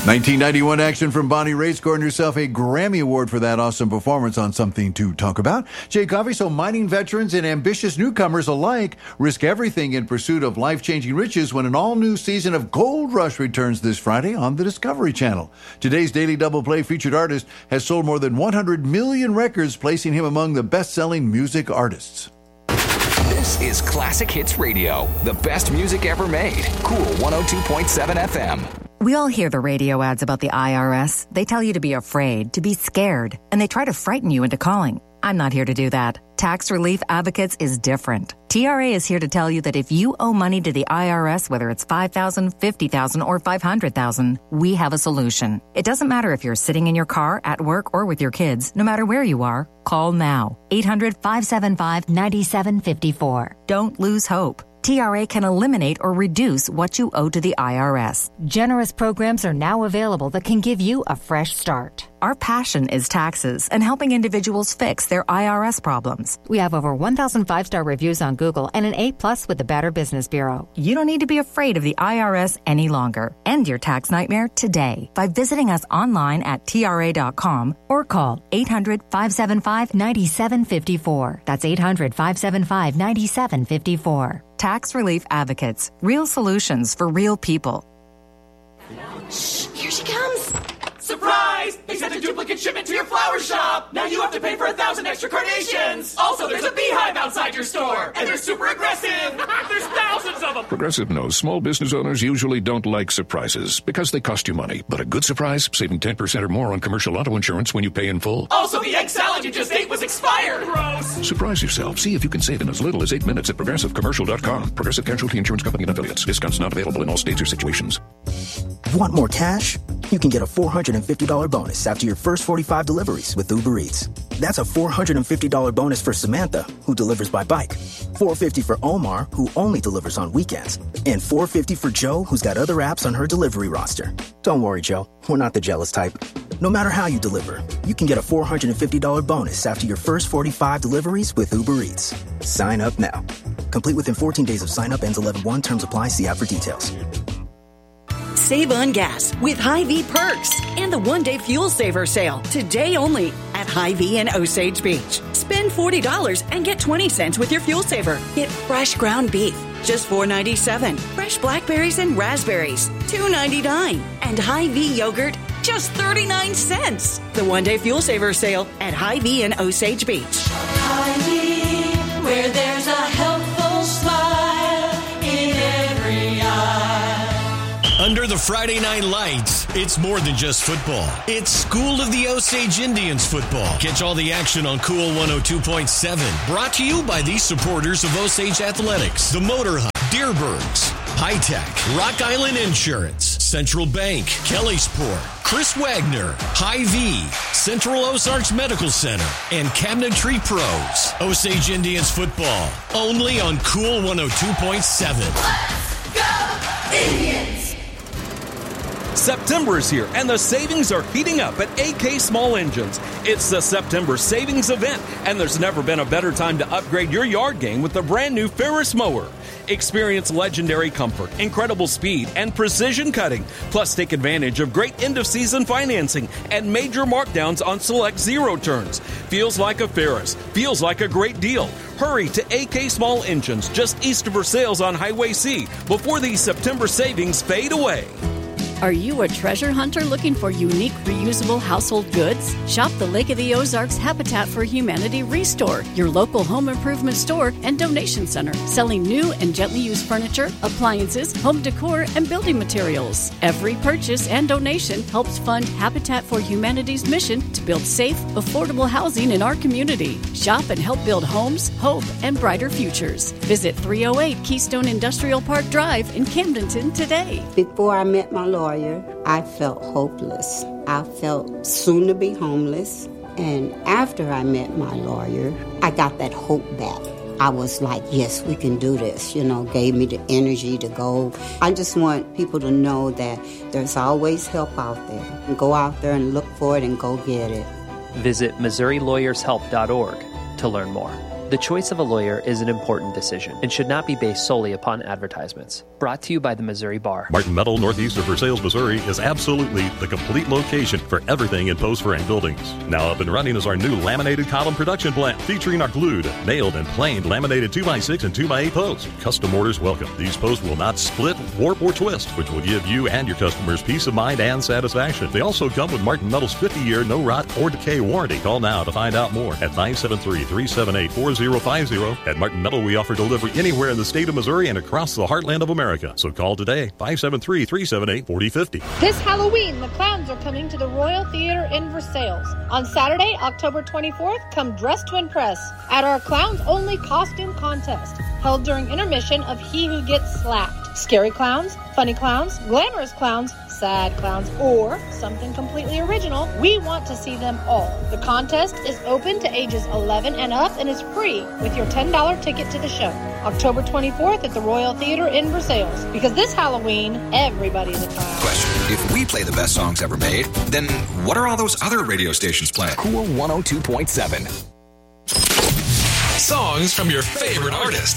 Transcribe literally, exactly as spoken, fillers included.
nineteen ninety-one action from Bonnie Raitt scoring herself a Grammy Award for that awesome performance on Something to Talk About. Jay Coffey, so mining veterans and ambitious newcomers alike risk everything in pursuit of life-changing riches when an all-new season of Gold Rush returns this Friday on the Discovery Channel. Today's Daily Double Play featured artist has sold more than one hundred million records, placing him among the best-selling music artists. This is Classic Hits Radio, the best music ever made. Cool one oh two point seven F M. We all hear the radio ads about the I R S. They tell you to be afraid, to be scared, and they try to frighten you into calling. I'm not here to do that. Tax Relief Advocates is different. T R A is here to tell you that if you owe money to the I R S, whether it's five thousand dollars, fifty thousand dollars, or five hundred thousand dollars, we have a solution. It doesn't matter if you're sitting in your car, at work, or with your kids. No matter where you are, call now. eight hundred, five seven five, nine seven five four. Don't lose hope. T R A can eliminate or reduce what you owe to the I R S. Generous programs are now available that can give you a fresh start. Our passion is taxes and helping individuals fix their I R S problems. We have over one thousand five-star reviews on Google and an A plus with the Better Business Bureau. You don't need to be afraid of the I R S any longer. End your tax nightmare today by visiting us online at T R A dot com or call eight hundred, five seven five, nine seven five four. That's eight hundred, five seven five, nine seven five four. Tax Relief Advocates. Real solutions for real people. Shh, here she comes. Surprise! They sent a duplicate shipment to your flower shop. Now you have to pay for a thousand extra carnations. Also, there's a beehive outside your store, and they're super aggressive. There's thousands of them. Progressive knows small business owners usually don't like surprises because they cost you money. But a good surprise, saving ten percent or more on commercial auto insurance when you pay in full. Also, the egg salad you just ate was expired. Gross. Surprise yourself. See if you can save in as little as eight minutes at progressive commercial dot com. Progressive Casualty Insurance Company and affiliates. Discounts not available in all states or situations. Want more cash? You can get a four hundred fifty dollars bonus after your first forty-five deliveries with Uber Eats. That's a four hundred fifty dollars bonus for Samantha, who delivers by bike, four hundred fifty dollars for Omar, who only delivers on weekends, and four hundred fifty dollars for Joe, who's got other apps on her delivery roster. Don't worry, Joe. We're not the jealous type. No matter how you deliver, you can get a four hundred fifty dollars bonus after your first forty-five deliveries with Uber Eats. Sign up now. Complete within fourteen days of sign up. Ends eleven one. Terms apply. See app for details. Save on gas with Hy-Vee Perks and the one-day fuel saver sale today only at Hy-Vee in Osage Beach. Spend forty dollars and get twenty cents with your fuel saver. Get fresh ground beef, just four ninety-seven. Fresh blackberries and raspberries, two ninety-nine. And Hy-Vee yogurt, just thirty-nine cents. The one-day fuel saver sale at Hy-Vee in Osage Beach. Hy-Vee, where there's a helpful smile in every eye. Under the Friday night lights, it's more than just football. It's School of the Osage Indians football. Catch all the action on Cool one oh two point seven. Brought to you by these supporters of Osage Athletics. The Motor Hub, Deerbergs, High Tech, Rock Island Insurance, Central Bank, Kelly Sport, Chris Wagner, Hy-Vee, Central Ozarks Medical Center, and Cabinetry Pros. Osage Indians football, only on Cool one oh two point seven. Let's go, Indians! September is here, and the savings are heating up at A K Small Engines. It's the September Savings Event, and there's never been a better time to upgrade your yard game with the brand new Ferris mower. Experience legendary comfort, incredible speed, and precision cutting. Plus, take advantage of great end-of-season financing and major markdowns on select zero turns. Feels like a Ferris. Feels like a great deal. Hurry to A K Small Engines, just east of Versailles on Highway C, before these September savings fade away. Are you a treasure hunter looking for unique, reusable household goods? Shop the Lake of the Ozarks Habitat for Humanity Restore, your local home improvement store and donation center, selling new and gently used furniture, appliances, home decor, and building materials. Every purchase and donation helps fund Habitat for Humanity's mission to build safe, affordable housing in our community. Shop and help build homes, hope, and brighter futures. Visit three oh eight Keystone Industrial Park Drive in Camdenton today. Before I met my lawyer, I felt hopeless. I felt soon to be homeless. And after I met my lawyer, I got that hope back. I was like, yes, we can do this, you know, gave me the energy to go. I just want people to know that there's always help out there. And go out there and look for it and go get it. Visit Missouri Lawyers Help dot org to learn more. The choice of a lawyer is an important decision and should not be based solely upon advertisements. Brought to you by the Missouri Bar. Martin Metal, northeast of Versailles, Missouri, is absolutely the complete location for everything in post frame buildings. Now up and running is our new laminated column production plant, featuring our glued, nailed, and planed laminated two by six and two by eight posts. Custom orders welcome. These posts will not split, warp, or twist, which will give you and your customers peace of mind and satisfaction. They also come with Martin Metal's fifty-year no rot or decay warranty. Call now to find out more at nine seven three, three seven eight, four zero five zero. At Martin Metal, we offer delivery anywhere in the state of Missouri and across the heartland of America. So call today, five seven three, three seven eight, four zero five zero. This Halloween, the clowns are coming to the Royal Theater in Versailles. On Saturday, October twenty-fourth, come dressed to impress at our clowns-only costume contest, held during intermission of He Who Gets Slapped. Scary clowns, funny clowns, glamorous clowns, sad clowns, or something completely original, we want to see them all. The contest is open to ages eleven and up and is free with your ten dollars ticket to the show. October twenty-fourth at the Royal Theater in Versailles. Because this Halloween, everybody's a clown. Question: if we play the best songs ever made, then what are all those other radio stations playing? Cool one oh two point seven. Songs from your favorite artists.